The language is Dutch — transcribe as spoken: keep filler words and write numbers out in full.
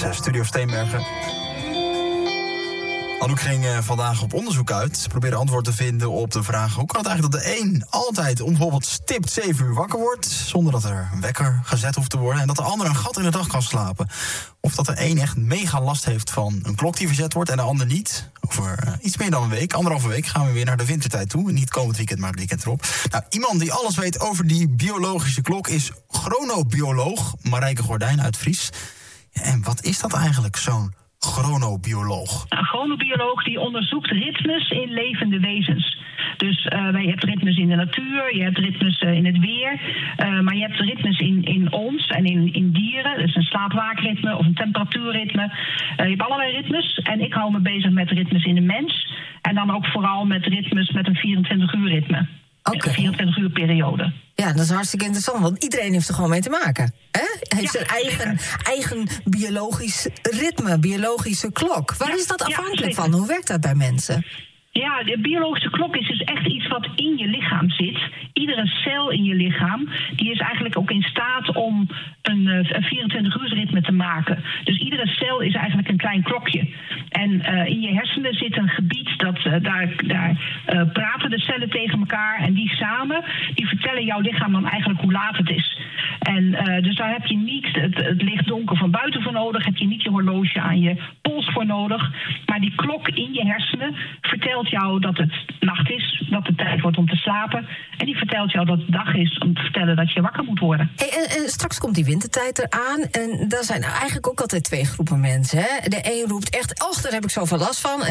is Studio Steenbergen. Anouk ging uh, vandaag op onderzoek uit. Ze probeerde antwoord te vinden op de vraag: hoe kan het eigenlijk dat de een altijd om bijvoorbeeld stipt zeven uur wakker wordt, zonder dat er een wekker gezet hoeft te worden, en dat de ander een gat in de dag kan slapen? Of dat de een echt mega last heeft van een klok die verzet wordt en de ander niet? Over uh, iets meer dan een week, anderhalve week, gaan we weer naar de wintertijd toe. Niet komend weekend, maar het weekend erop. Nou, iemand die alles weet over die biologische klok is chronobioloog Marijke Gordijn uit Vries. Ja, en wat is dat eigenlijk, zo'n chronobioloog? Een chronobioloog die onderzoekt ritmes in levende wezens. Dus uh, je hebt ritmes in de natuur, je hebt ritmes uh, in het weer, uh, maar je hebt ritmes in, in ons en in, in dieren. Dus een slaapwaakritme of een temperatuurritme. Uh, je hebt allerlei ritmes en ik hou me bezig met ritmes in de mens. En dan ook vooral met ritmes met een vierentwintig uur ritme. Okay. Een vierentwintig uur periode. Ja, dat is hartstikke interessant, want iedereen heeft er gewoon mee te maken. Hè? Heeft Ja, zijn eigen, eigen biologisch ritme, biologische klok. Waar Ja, is dat afhankelijk ja, van? Hoe werkt dat bij mensen? Ja, de biologische klok is dus echt iets wat in je lichaam zit. Iedere cel in je lichaam, die is eigenlijk ook in staat om een, een vierentwintig uur ritme te maken. Dus iedere cel is eigenlijk een klein klokje. En uh, in je hersenen zit een gebied, dat uh, daar, daar uh, praten de cellen tegen elkaar. En die samen, die vertellen jouw lichaam dan eigenlijk hoe laat het is. En uh, dus daar heb je niet het, het licht donker van buiten voor nodig. Heb je niet je horloge aan je pols voor nodig. Maar die klok in je hersenen vertelt jou dat het nacht is, dat het tijd wordt om te slapen. En die vertelt jou dat het dag is om te vertellen dat je wakker moet worden. Hey, en, en straks komt die wintertijd eraan. En daar zijn eigenlijk ook altijd twee groepen mensen. Hè? De een roept echt, och, daar heb ik zoveel last van. En